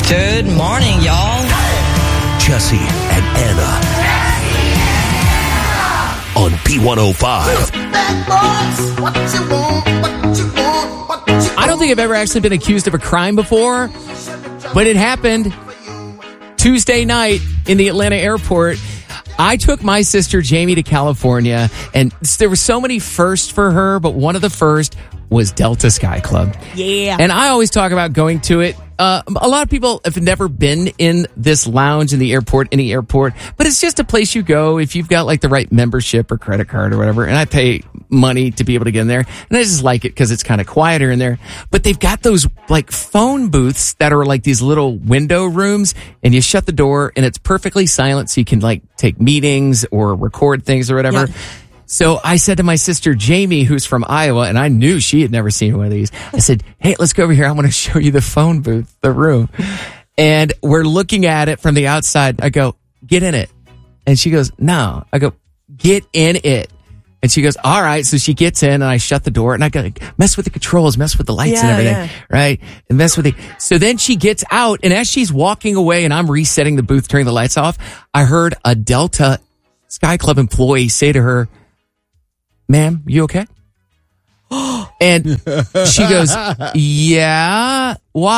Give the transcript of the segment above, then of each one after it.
Good morning, y'all. Jesse and Anna on B105. I don't think I've ever actually been accused of a crime before, but it happened Tuesday night in the Atlanta airport. I took my sister Jamie to California, and there were so many firsts for her, but one of the first was Delta Sky Club. Yeah. And I always talk about going to it. A lot of people have never been in this lounge in the airport, any airport, but it's just a place you go if you've got like the right membership or credit card or whatever. And I pay money to be able to get in there. And I just like it because it's kind of quieter in there. But they've got those like phone booths that are like these little window rooms, and you shut the door and it's perfectly silent so you can like take meetings or record things or whatever. Yeah. So I said to my sister, Jamie, who's from Iowa, and I knew she had never seen one of these. I said, hey, let's go over here. I want to show you the phone booth, the room. And we're looking at it from the outside. I go, get in it. And she goes, no. I go, get in it. And she goes, all right. So she gets in and I shut the door and I go, mess with the controls, mess with the lights and everything. Right. And mess with it. So then she gets out, and as she's walking away and I'm resetting the booth, turning the lights off, I heard a Delta Sky Club employee say to her, ma'am, you okay? And she goes, yeah,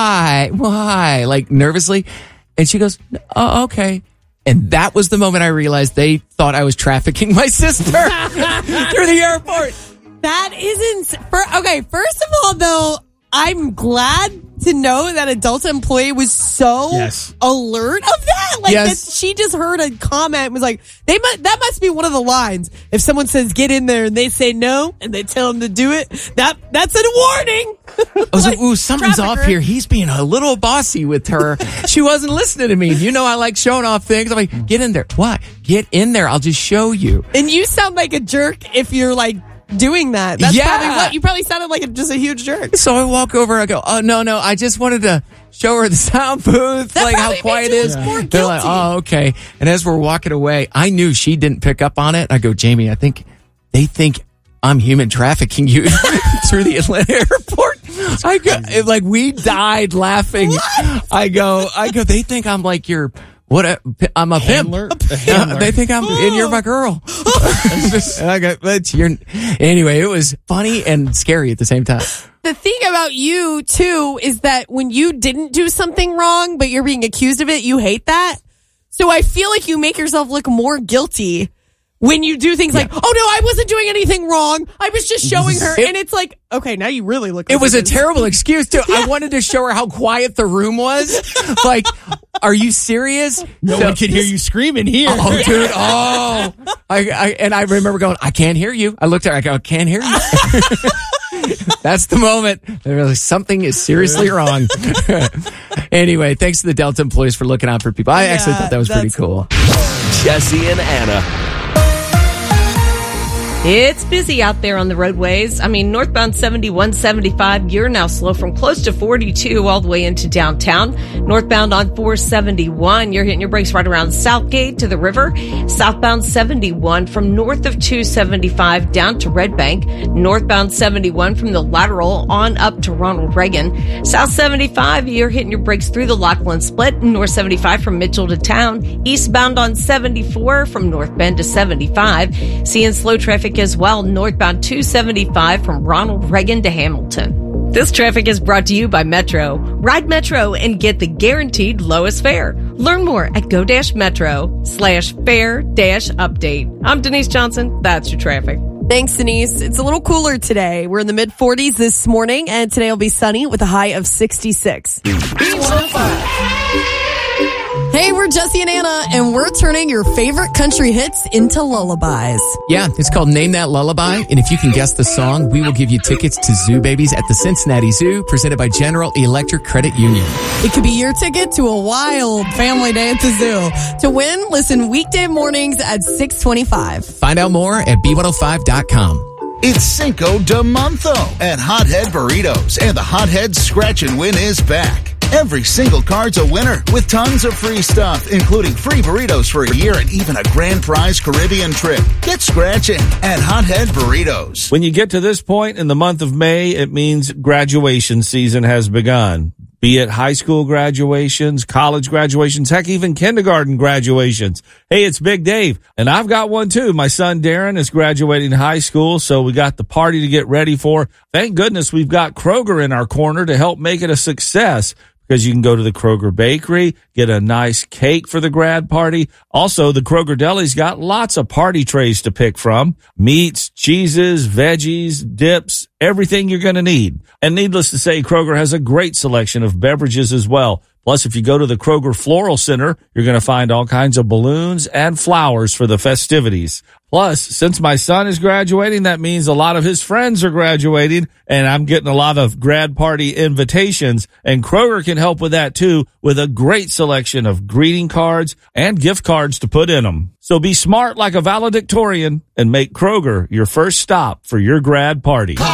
why? Like nervously. And she goes, oh, okay. And that was the moment I realized they thought I was trafficking my sister through the airport. That isn't... Okay, first of all, though, I'm glad to know that a Delta employee was so alert of that. Like, that she just heard a comment and was like, that must be one of the lines. If someone says, get in there, and they say no, and they tell them to do it, that's a warning. I was like, ooh, something's off here. He's being a little bossy with her. She wasn't listening to me. You know I like showing off things. I'm like, get in there. What? Get in there. I'll just show you. And you sound like a jerk if you're like, doing that. That's probably what you probably sounded like just a huge jerk. So I walk over and I go, oh, no, I just wanted to show her the sound booth, that like how quiet it is. More They're like, oh, okay. And as we're walking away, I knew she didn't pick up on it. I go, Jamie, I think they think I'm human trafficking you through the Atlanta airport. I go, like, we died laughing. What? I go, they think I'm like your... I'm a handler? pimp. They think and you're my girl. And I go, anyway, it was funny and scary at the same time. The thing about you, too, is that when you didn't do something wrong, but you're being accused of it, you hate that. So I feel like you make yourself look more guilty when you do things like, oh, no, I wasn't doing anything wrong. I was just showing her. And it's like, okay, now you really look like it was a terrible excuse, too. I wanted to show her how quiet the room was. Like, are you serious? No one can hear you screaming here. Oh, dude. Oh. And I remember going, I can't hear you. I looked at her. I go, I can't hear you. That's the moment. Something is seriously wrong. Anyway, thanks to the Delta employees for looking out for people. I actually thought that was pretty cool. Jesse and Anna. It's busy out there on the roadways. I mean, northbound 71, 75, you're now slow from close to 42 all the way into downtown. Northbound on 471, you're hitting your brakes right around Southgate to the river. Southbound 71 from north of 275 down to Red Bank. Northbound 71 from the lateral on up to Ronald Reagan. South 75, you're hitting your brakes through the Lachlan Split. North 75 from Mitchell to town. Eastbound on 74 from North Bend to 75. Seeing slow traffic as well, northbound 275 from Ronald Reagan to Hamilton. This traffic is brought to you by Metro. Ride Metro and get the guaranteed lowest fare. Learn more at go-metro/fare-update. I'm Denise Johnson. That's your traffic. Thanks, Denise. It's a little cooler today. We're in the mid-40s this morning, and today will be sunny with a high of 66. Hey, we're Jesse and Anna, and we're turning your favorite country hits into lullabies. Yeah, it's called Name That Lullaby, and if you can guess the song, we will give you tickets to Zoo Babies at the Cincinnati Zoo, presented by General Electric Credit Union. It could be your ticket to a wild family day at the zoo. To win, listen weekday mornings at 6:25. Find out more at B105.com. It's Cinco de Monzo at Hothead Burritos, and the Hothead Scratch and Win is back. Every single card's a winner with tons of free stuff, including free burritos for a year and even a grand prize Caribbean trip. Get scratching at Hothead Burritos. When you get to this point in the month of May, it means graduation season has begun. be it high school graduations, college graduations, heck, even kindergarten graduations. Hey, it's Big Dave, and I've got one too. My son Darren is graduating high school, so we got the party to get ready for. Thank goodness we've got Kroger in our corner to help make it a success, because you can go to the Kroger Bakery, get a nice cake for the grad party. Also, the Kroger Deli's got lots of party trays to pick from. Meats, cheeses, veggies, dips, everything you're going to need. And needless to say, Kroger has a great selection of beverages as well. Plus, if you go to the Kroger Floral Center, you're going to find all kinds of balloons and flowers for the festivities. Plus, since my son is graduating, that means a lot of his friends are graduating, and I'm getting a lot of grad party invitations, and Kroger can help with that too, with a great selection of greeting cards and gift cards to put in them. So be smart like a valedictorian and make Kroger your first stop for your grad party.